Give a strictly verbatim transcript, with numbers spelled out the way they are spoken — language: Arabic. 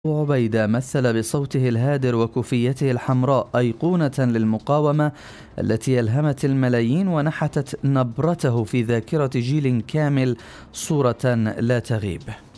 أبو عبيدة مثل بصوته الهادر وكوفيته الحمراء أيقونة للمقاومة التي ألهمت الملايين ونحتت نبرته في ذاكرة جيل كامل صورة لا تغيب.